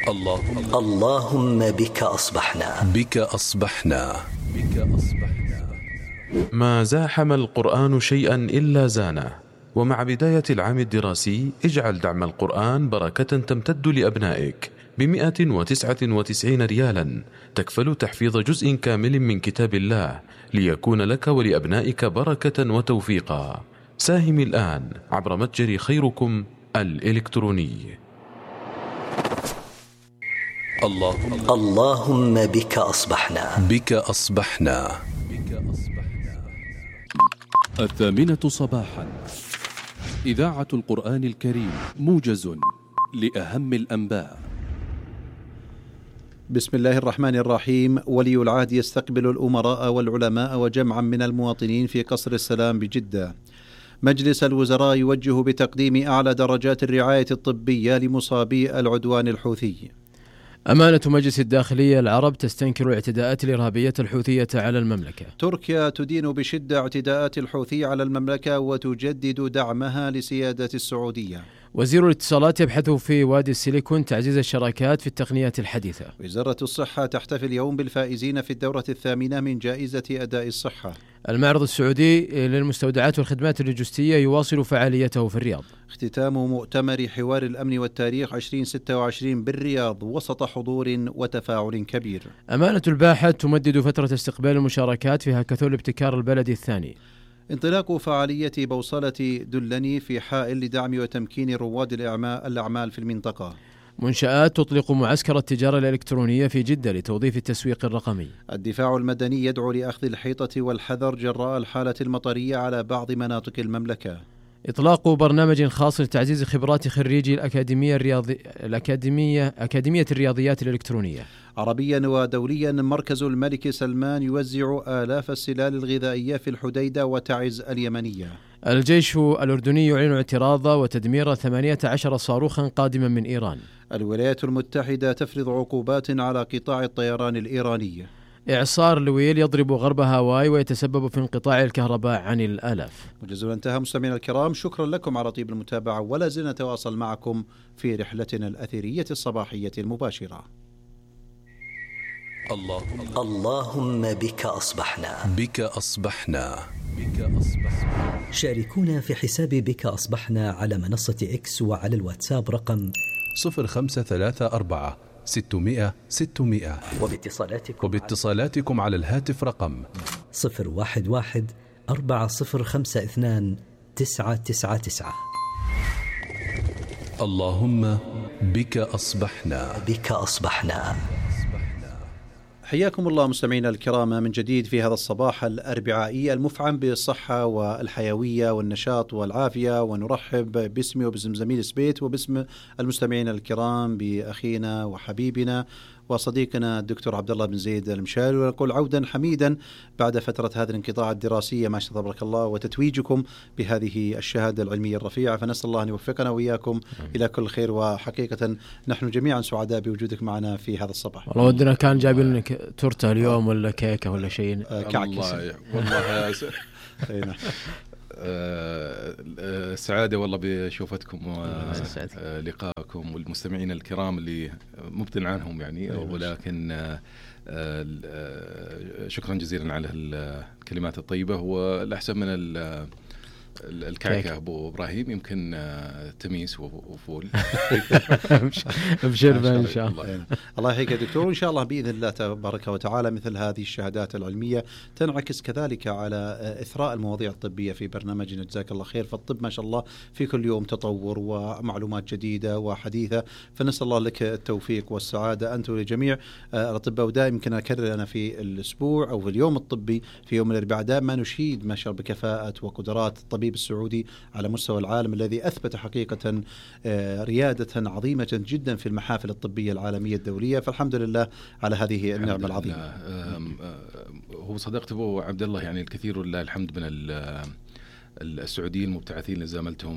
اللهم بك أصبحنا. بك أصبحنا. بك أصبحنا. ما زاحم القرآن شيئا إلا زانه. ومع بداية العام الدراسي اجعل دعم القرآن بركة تمتد لأبنائك ب199 ريالا تكفل تحفيظ جزء كامل من كتاب الله ليكون لك ولأبنائك بركة وتوفيقا. ساهم الآن عبر متجر خيركم الإلكتروني. اللهم بك أصبحنا. بك أصبحنا. 8:00 صباحا، إذاعة القرآن الكريم، موجز لأهم الأنباء. بسم الله الرحمن الرحيم. ولي العهد يستقبل الأمراء والعلماء وجمعا من المواطنين في قصر السلام بجدة. مجلس الوزراء يوجه بتقديم أعلى درجات الرعاية الطبية لمصابي العدوان الحوثي. أمانة مجلس الداخلية العرب تستنكر الاعتداءات الإرهابية الحوثية على المملكة. تركيا تدين بشدة اعتداءات الحوثي على المملكة وتجدد دعمها لسيادة السعودية. وزير الاتصالات يبحث في وادي السيليكون تعزيز الشراكات في التقنيات الحديثة. وزارة الصحة تحتفل اليوم بالفائزين في الدورة 8 من جائزة أداء الصحة. المعرض السعودي للمستودعات والخدمات اللوجستية يواصل فعاليته في الرياض. اختتام مؤتمر حوار الأمن والتاريخ 2026 بالرياض وسط حضور وتفاعل كبير. أمانة الباحث تمدد فترة استقبال المشاركات في هاكاثون الابتكار البلدي الثاني. انطلاق فعالية بوصلة دلني في حائل لدعم وتمكين رواد الأعمال في المنطقة. منشآت تطلق معسكر التجارة الإلكترونية في جدة لتوظيف التسويق الرقمي. الدفاع المدني يدعو لأخذ الحيطة والحذر جراء الحالة المطرية على بعض مناطق المملكة. إطلاق برنامج خاص لتعزيز خبرات خريجي أكاديمية الرياضيات الإلكترونية. عربيا ودوليا، مركز الملك سلمان يوزع آلاف السلال الغذائية في الحديدة وتعز اليمنية. الجيش الأردني يعلن اعتراض وتدمير 18 صاروخا قادما من إيران. الولايات المتحدة تفرض عقوبات على قطاع الطيران الإيراني. إعصار لويل يضرب غرب هاواي ويتسبب في انقطاع الكهرباء عن الآلاف. وجزء انتهى. مستمعينا الكرام، شكرا لكم على طيب المتابعة، ولا زلنا نتواصل معكم في رحلتنا الأثيرية الصباحية المباشرة. اللهم بك أصبحنا. بك أصبحنا. بك أصبحنا. شاركونا في حساب بك أصبحنا على منصة إكس وعلى الواتساب رقم 0534 600 600. وباتصالاتكم على الهاتف رقم 011 4052 999. اللهم بك أصبحنا. بك أصبحنا. حياكم الله مستمعينا الكرام من جديد في هذا الصباح الأربعائي المفعم بالصحة والحيوية والنشاط والعافية، ونرحب باسمي وباسم زميل سبيت وباسم المستمعين الكرام بأخينا وحبيبنا وصديقنا الدكتور عبد الله بن زيد المشاري، ونقول عودا حميدا بعد فترة هذا الانقطاع الدراسية ما شاء الله تبارك الله، وتتويجكم بهذه الشهادة العلمية الرفيعة، فنسأل الله أن يوفقنا وإياكم إلى كل خير. وحقيقة نحن جميعا سعداء بوجودك معنا في هذا الصباح. والله ودنا كان جايبين لك تورته اليوم ولا كيكة ولا شيء. كعكس والله سعادة والله بشوفتكم ولقائكم والمستمعين الكرام اللي مبتن عنهم يعني، ولكن شكرا جزيلا على الكلمات الطيبة. والأحسن من الكعكة أبو إبراهيم يمكن تميس وفول. ابشر بها إن شاء الله. الله يحييك يا دكتور، وإن شاء الله بإذن الله تبارك وتعالى مثل هذه الشهادات العلمية تنعكس كذلك على إثراء المواضيع الطبية في برنامجنا. جزاك الله خير. فالطب ما شاء الله في كل يوم تطور ومعلومات جديدة وحديثة، فنسأل الله لك التوفيق والسعادة أنت ولجميع الأطباء. ودائما يمكن أكرر أنا في الأسبوع أو في اليوم الطبي في يوم الأربعاء دائما نشيد ما شاء الله بكفاءة وقدرات الطبيب السعودي على مستوى العالم الذي أثبت حقيقة ريادة عظيمة جدا في المحافل الطبية العالمية الدولية، فالحمد لله على هذه النعمة العظيمة. هو صدقت أبو عبد الله، يعني الكثير لله الحمد من السعوديين المبتعثين اللي زاملتهم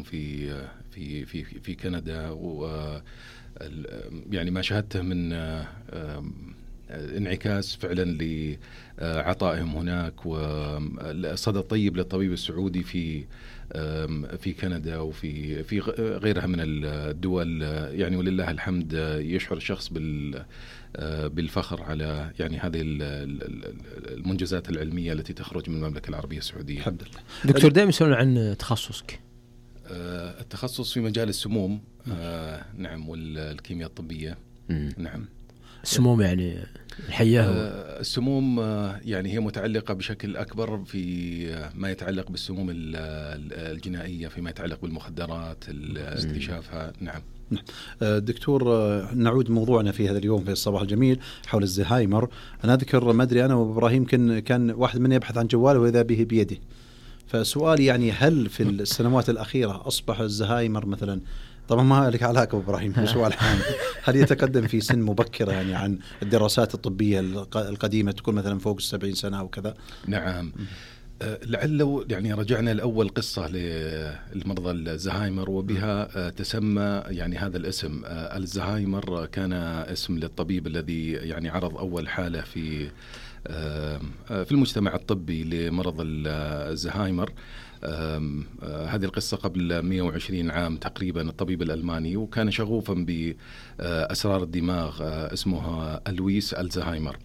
في كندا، و يعني ما شاهدته من انعكاس فعلا لعطائهم هناك والصدى الطيب للطبيب السعودي في كندا وفي غيرها من الدول. يعني ولله الحمد يشعر الشخص بالفخر على يعني هذه المنجزات العلمية التي تخرج من المملكة العربية السعودية. الحمد لله. دكتور، دائما يسألون عن تخصصك. التخصص في مجال السموم. نعم، والكيمياء الطبية. نعم. السموم يعني الحية. السموم يعني هي متعلقة بشكل أكبر في ما يتعلق بالسموم الجنائية، فيما يتعلق بالمخدرات استكشافها. نعم. دكتور، نعود موضوعنا في هذا اليوم في الصباح الجميل حول الزهايمر. أنا أذكر ما أدري أنا وإبراهيم كان واحد منا يبحث عن جواله وإذا به بيده. فسؤال يعني هل في السنوات الأخيرة أصبح الزهايمر مثلا، طبعا ما لك علاقة بإبراهيم، سؤال عام، هل يتقدم في سن مبكرة يعني عن الدراسات الطبية القديمة تكون مثلا فوق 70 سنة أو كذا؟ نعم. لعل يعني رجعنا لأول قصة لمرضى الزهايمر وبها تسمى يعني هذا الاسم. الزهايمر كان اسم للطبيب الذي يعني عرض أول حالة في المجتمع الطبي لمرض الزهايمر. هذه القصة قبل 120 عام تقريبا. الطبيب الألماني وكان شغوفا بأسرار الدماغ اسمه ألويس الزهايمر.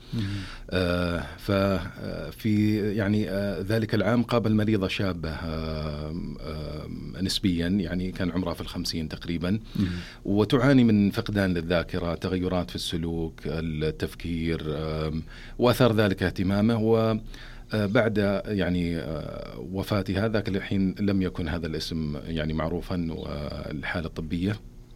ففي يعني ذلك العام قابل مريضة شابة نسبيا، يعني كان عمرها في 50 تقريبا، وتعاني من فقدان للذاكرة، تغيرات في السلوك، التفكير، وأثار ذلك اهتمامه. بعد يعني وفاتها ذاك الحين لم يكن هذا الاسم يعني معروفا والحالة الطبية،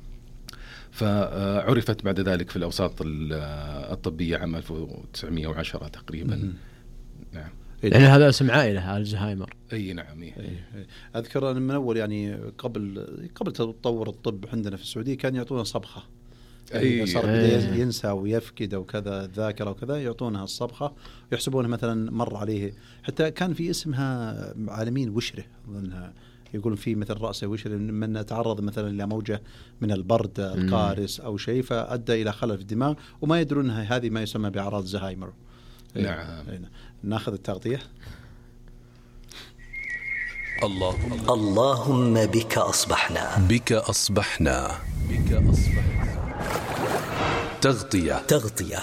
فعرفت بعد ذلك في الأوساط الطبية عام 1910 تقريبا. نعم. يعني هذا اسم عائلة الزهايمر. أي نعم. أذكر أن من أول يعني قبل تطور الطب عندنا في السعودية كان يعطونا صبخة. صار ينسى ويفقد وكذا الذاكرة وكذا، يعطونها الصبخة ويحسبونها مثلا مر عليه. حتى كان في اسمها عالمين وشره، أظنها يقولون في مثل رأسه وشره من تعرض مثلا إلى موجة من البرد القارس أو شيء فأدى إلى خلل في الدماغ وما يدرون هذه ما يسمى بأعراض زهايمر. نعم. ناخذ التغطية. اللهم بك أصبحنا. بك أصبحنا. بك أصبحنا. تغطية.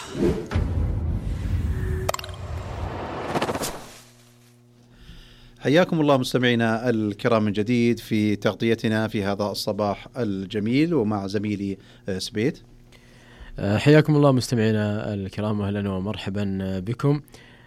حياكم الله مستمعينا الكرام من جديد في تغطيتنا في هذا الصباح الجميل، ومع زميلي سبيت. حياكم الله مستمعينا الكرام، واهلا ومرحبا بكم.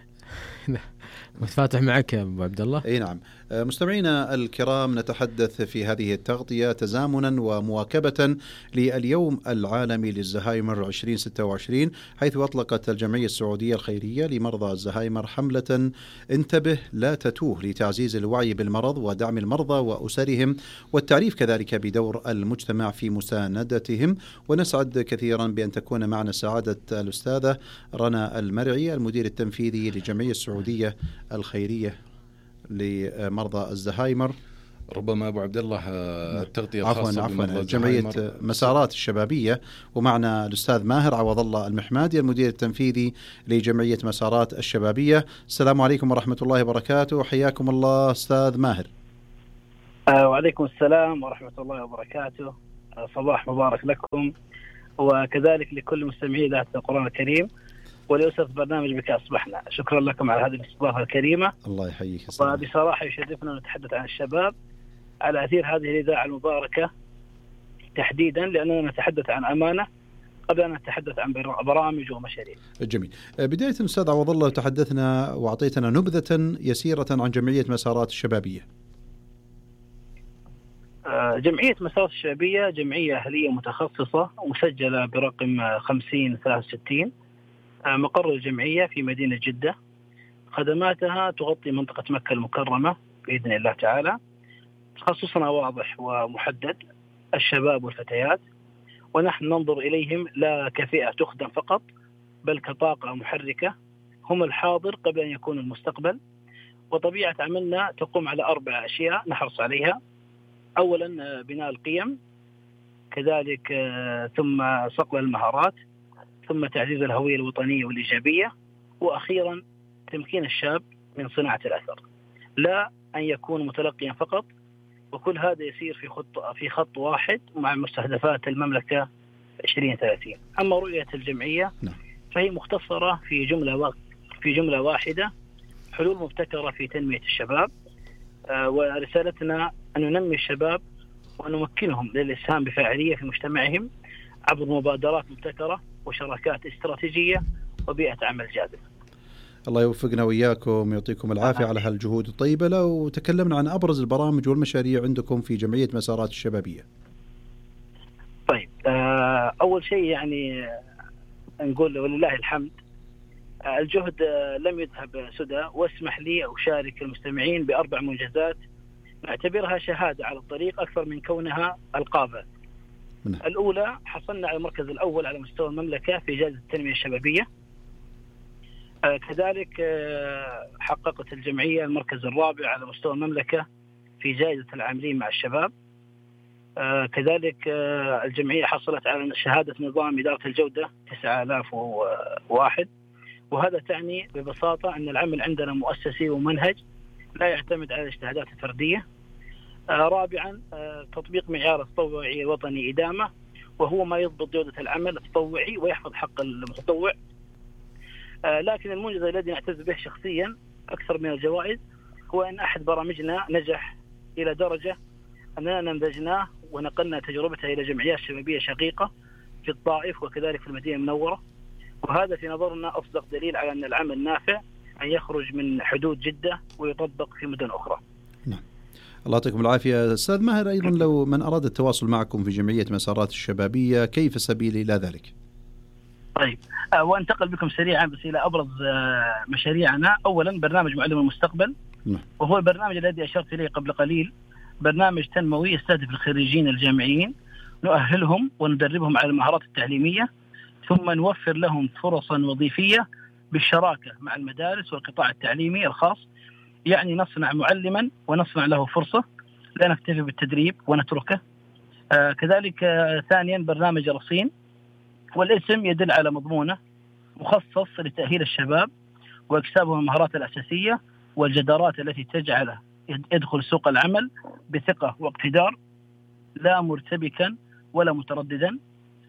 متفاتح معك يا أبو عبد الله. أي نعم. مستمعينا الكرام، نتحدث في هذه التغطية تزامنا ومواكبة لليوم العالمي للزهايمر 2026، حيث أطلقت الجمعية السعودية الخيرية لمرضى الزهايمر حملة انتبه لا تتوه لتعزيز الوعي بالمرض ودعم المرضى وأسرهم، والتعريف كذلك بدور المجتمع في مساندتهم. ونسعد كثيرا بأن تكون معنا سعادة الأستاذة رنا المرعي، المدير التنفيذي للجمعية السعودية الخيرية لمرضى الزهايمر. ربما أبو عبد الله التغطية الخاصة عفوا جمعية مسارات الشبابية، ومعنا الأستاذ ماهر عوض الله المحمادي المدير التنفيذي لجمعية مسارات الشبابية. السلام عليكم ورحمة الله وبركاته، حياكم الله أستاذ ماهر. وعليكم السلام ورحمة الله وبركاته. صباح مبارك لكم وكذلك لكل مستمعي إذاعة القرآن الكريم ولأسرة برنامج بك أصبحنا. شكرا لكم على هذه الاستضافة الكريمة. الله يحييك. وبصراحة يشرفنا أن نتحدث عن الشباب على أثير هذه الإذاعة المباركة تحديدا، لأننا نتحدث عن أمانة قبل أن نتحدث عن برامج ومشاريع. جميل. بداية أستاذ عوض الله، تحدثنا وأعطيتنا نبذة يسيرة عن جمعية مسارات الشبابية. جمعية مسارات الشبابية جمعية أهلية متخصصة مسجلة برقم 5063. مقر الجمعية في مدينة جدة. خدماتها تغطي منطقة مكة المكرمة بإذن الله تعالى. تخصصنا واضح ومحدد، الشباب والفتيات، ونحن ننظر إليهم لا كفئة تخدم فقط بل كطاقة محركة، هم الحاضر قبل أن يكون المستقبل. وطبيعة عملنا تقوم على 4 أشياء نحرص عليها. أولا بناء القيم، كذلك ثم صقل المهارات، ثم تعزيز الهوية الوطنية والإيجابية، وأخيرا تمكين الشاب من صناعة الأثر، لا أن يكون متلقيا فقط. وكل هذا يسير في خط واحد مع مستهدفات المملكة 2030. أما رؤية الجمعية فهي مختصرة في جملة واحدة: حلول مبتكرة في تنمية الشباب. ورسالتنا أن ننمي الشباب ونمكنهم للإسهام بفاعلية في مجتمعهم عبر مبادرات مبتكرة وشراكات استراتيجية وبيئة عمل جاذبة. الله يوفقنا وإياكم ويعطيكم العافية على هالجهود الطيبة. لو تكلمنا عن أبرز البرامج والمشاريع عندكم في جمعية مسارات الشبابية. طيب، أول شيء يعني نقول ولله الحمد، الجهد لم يذهب سدى، واسمح لي أشارك المستمعين ب4 منجزات نعتبرها شهادة على الطريق أكثر من كونها ألقابات. الأولى، حصلنا على المركز الأول على مستوى المملكة في جائزة التنمية الشبابية. كذلك حققت الجمعية المركز الرابع على مستوى المملكة في جائزة العاملين مع الشباب. كذلك الجمعية حصلت على شهادة نظام إدارة الجودة 9001، وهذا تعني ببساطة أن العمل عندنا مؤسسي ومنهج لا يعتمد على الاجتهادات الفردية. رابعا، تطبيق معيار التطوعي الوطني إدامة، وهو ما يضبط جودة العمل التطوعي ويحفظ حق المتطوع. لكن المنجز الذي نعتز به شخصيا أكثر من الجوائز هو أن أحد برامجنا نجح إلى درجة أننا نمذجناه ونقلنا تجربته إلى جمعيات شبابية شقيقة في الطائف وكذلك في المدينة المنورة، وهذا في نظرنا أصدق دليل على أن العمل نافع، أن يخرج من حدود جدة ويطبق في مدن أخرى. نعم. الله يعطيكم العافية. أستاذ ماهر، أيضا لو من أراد التواصل معكم في جمعية مسارات الشبابية كيف السبيل إلى ذلك؟ طيب، وانتقل بكم سريعا بس إلى أبرز مشاريعنا. أولا، برنامج معلم المستقبل، وهو البرنامج الذي أشرت إليه قبل قليل، برنامج تنموي يستهدف الخريجين الجامعيين، نؤهلهم وندربهم على المهارات التعليمية، ثم نوفر لهم فرصا وظيفية بالشراكة مع المدارس والقطاع التعليمي الخاص. يعني نصنع معلما ونصنع له فرصة، لا نكتفي بالتدريب ونتركه. كذلك ثانيا، برنامج رصين، والاسم يدل على مضمونه، مخصص لتأهيل الشباب واكسابهم المهارات الأساسية والجدارات التي تجعله يدخل سوق العمل بثقة واقتدار، لا مرتبكا ولا مترددا.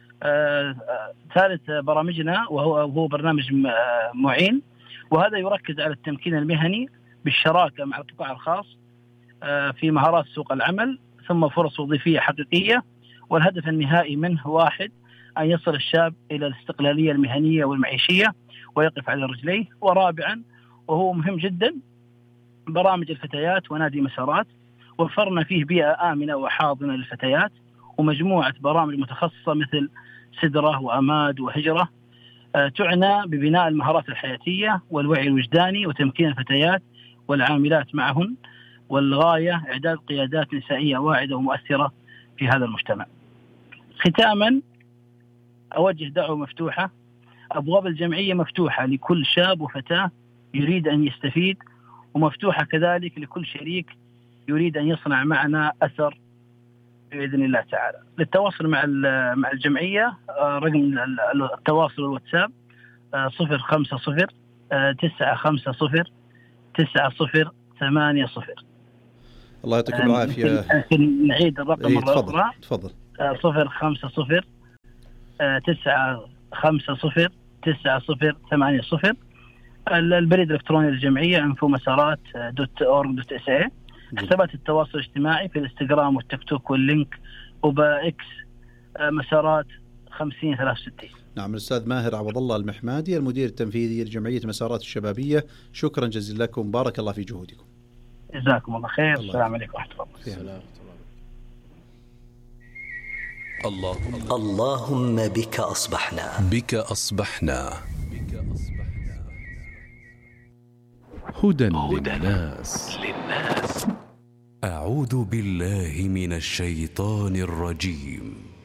ثالث برامجنا وهو برنامج معين، وهذا يركز على التمكين المهني بالشراكة مع القطاع الخاص في مهارات سوق العمل، ثم فرص وظيفية حقيقية. والهدف النهائي منه واحد، أن يصل الشاب إلى الاستقلالية المهنية والمعيشية ويقف على رجليه. ورابعا، وهو مهم جدا، برامج الفتيات ونادي مسارات، وفرنا فيه بيئة آمنة وحاضنة للفتيات، ومجموعة برامج متخصصة مثل سدرة وأماد وهجرة تعنى ببناء المهارات الحياتية والوعي الوجداني وتمكين الفتيات والعاملات معهن، والغاية إعداد قيادات نسائية واعدة ومؤثرة في هذا المجتمع. ختاما، أوجه دعوة مفتوحة، أبواب الجمعية مفتوحة لكل شاب وفتاة يريد أن يستفيد، ومفتوحة كذلك لكل شريك يريد أن يصنع معنا أثر بإذن الله تعالى. للتواصل مع الجمعية رقم التواصل الواتساب 050 950 9080. الله يعطيكم العافية. نعيد الرقم مرة أخرى. تفضل. 050 950 9080. البريد الإلكتروني للجمعية info.massarat.org.sa. حسابات التواصل الاجتماعي في الانستغرام والتيك توك واللينك وباكس مسارات 5063. نعم. الأستاذ ماهر عوض الله المحمادي، المدير التنفيذي لجمعية مسارات الشبابية، شكرا جزيلا لكم، بارك الله في جهودكم. جزاكم الله خير. السلام عليكم ورحمة الله. اللهم بك أصبحنا. بك أصبحنا. هدى للناس. أعوذ بالله من الشيطان الرجيم.